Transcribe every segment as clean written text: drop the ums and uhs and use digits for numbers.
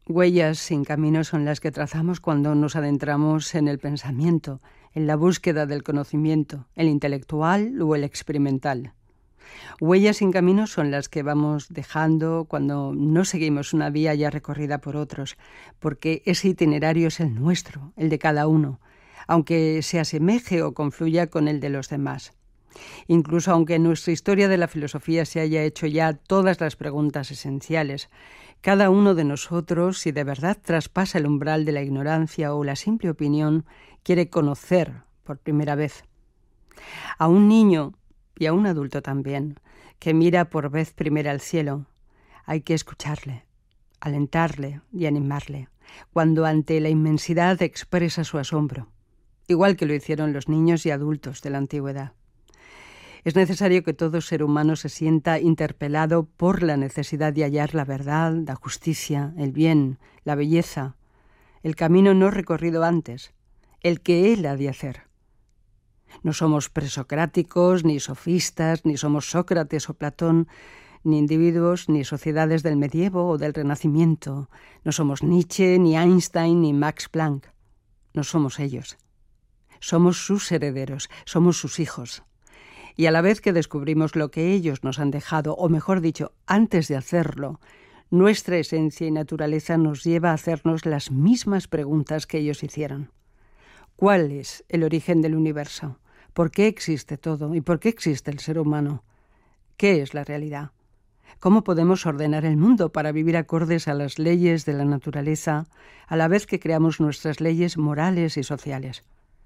Huellas sin camino son las que trazamos cuando nos adentramos en el pensamiento, en la búsqueda del conocimiento, el intelectual o el experimental. Huellas sin camino son las que vamos dejando cuando no seguimos una vía ya recorrida por otros, porque ese itinerario es el nuestro, el de cada uno, aunque se asemeje o confluya con el de los demás. Incluso aunque en nuestra historia de la filosofía se haya hecho ya todas las preguntas esenciales, cada uno de nosotros, si de verdad traspasa el umbral de la ignorancia o la simple opinión, quiere conocer por primera vez. A un niño, y a un adulto también, que mira por vez primera al cielo, hay que escucharle, alentarle y animarle, cuando ante la inmensidad expresa su asombro, igual que lo hicieron los niños y adultos de la antigüedad. Es necesario que todo ser humano se sienta interpelado por la necesidad de hallar la verdad, la justicia, el bien, la belleza, el camino no recorrido antes, el que él ha de hacer. No somos presocráticos, ni sofistas, ni somos Sócrates o Platón, ni individuos, ni sociedades del medievo o del Renacimiento. No somos Nietzsche, ni Einstein, ni Max Planck. No somos ellos. Somos sus herederos, somos sus hijos. Y a la vez que descubrimos lo que ellos nos han dejado, o mejor dicho, antes de hacerlo, nuestra esencia y naturaleza nos lleva a hacernos las mismas preguntas que ellos hicieron. ¿Cuál es el origen del universo? ¿Por qué existe todo? ¿Y por qué existe el ser humano? ¿Qué es la realidad? ¿Cómo podemos ordenar el mundo para vivir acordes a las leyes de la naturaleza, a la vez que creamos nuestras leyes morales y sociales?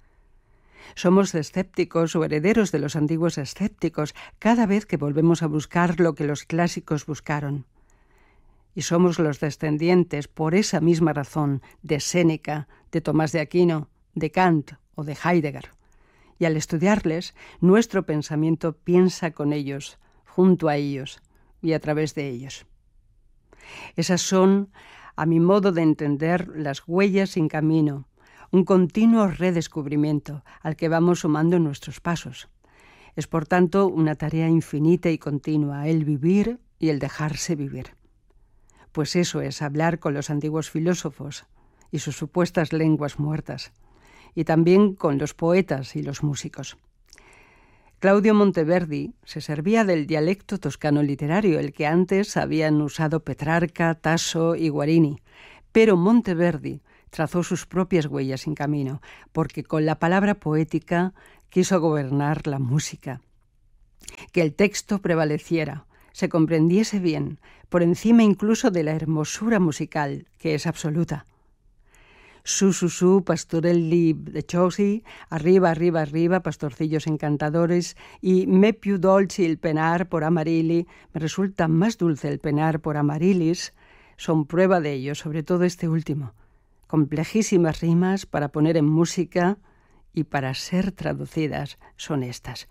Somos escépticos o herederos de los antiguos escépticos cada vez que volvemos a buscar lo que los clásicos buscaron. Y somos los descendientes, por esa misma razón, de Séneca, de Tomás de Aquino, de Kant o de Heidegger. Y al estudiarles, nuestro pensamiento piensa con ellos, junto a ellos y a través de ellos. Esas son, a mi modo de entender, las huellas sin camino, un continuo redescubrimiento al que vamos sumando nuestros pasos. Es, por tanto, una tarea infinita y continua, el vivir y el dejarse vivir. Pues eso es hablar con los antiguos filósofos y sus supuestas lenguas muertas, y también con los poetas y los músicos. Claudio Monteverdi se servía del dialecto toscano literario, el que antes habían usado Petrarca, Tasso y Guarini, pero Monteverdi trazó sus propias huellas sin camino, porque con la palabra poética quiso gobernar la música. Que el texto prevaleciera, se comprendiese bien, por encima incluso de la hermosura musical, que es absoluta. Su, pastorelli deciosi, arriba, arriba, arriba, pastorcillos encantadores, y me più dolci il penar por amarilli, me resulta más dulce el penar por amarilis, son prueba de ello, sobre todo este último. Complejísimas rimas para poner en música y para ser traducidas son estas.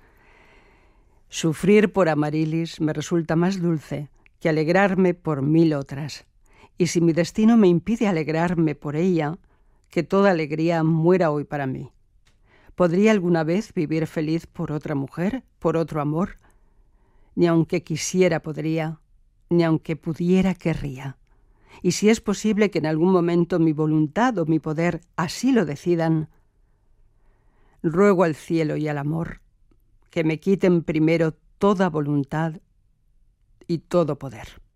Sufrir por amarilis me resulta más dulce que alegrarme por 1000 otras. Y si mi destino me impide alegrarme por ella, que toda alegría muera hoy para mí. ¿Podría alguna vez vivir feliz por otra mujer, por otro amor? Ni aunque quisiera podría, ni aunque pudiera querría. Y si es posible que en algún momento mi voluntad o mi poder así lo decidan, ruego al cielo y al amor que me quiten primero toda voluntad y todo poder.